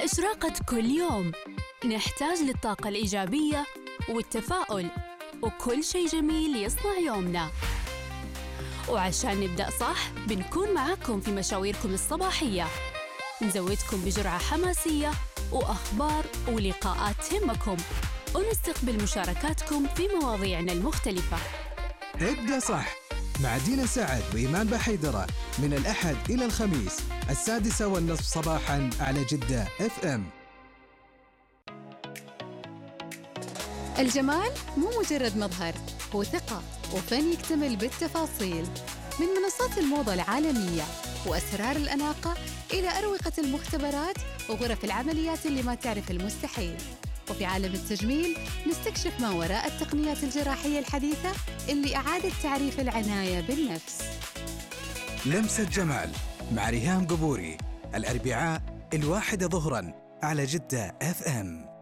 إشراقة كل يوم نحتاج للطاقة الإيجابية والتفاؤل وكل شيء جميل يصنع يومنا. وعشان نبدأ صح بنكون معاكم في مشاويركم الصباحية، نزودكم بجرعة حماسية وأخبار ولقاءات تهمكم، ونستقبل مشاركاتكم في مواضيعنا المختلفة. ابدأ صح مع دينا سعد وإيمان بحيدرة من الأحد إلى الخميس 6:30 صباحاً على جدة FM. الجمال مو مجرد مظهر، هو ثقة وفن يكتمل بالتفاصيل. من منصات الموضة العالمية وأسرار الأناقة إلى أروقة المختبرات وغرف العمليات اللي ما تعرف المستحيل. وفي عالم التجميل نستكشف ما وراء التقنيات الجراحية الحديثة اللي أعادت تعريف العناية بالنفس. لمسة جمال مع ريهام قبوري الأربعاء 1 ظهراً على جدة FM.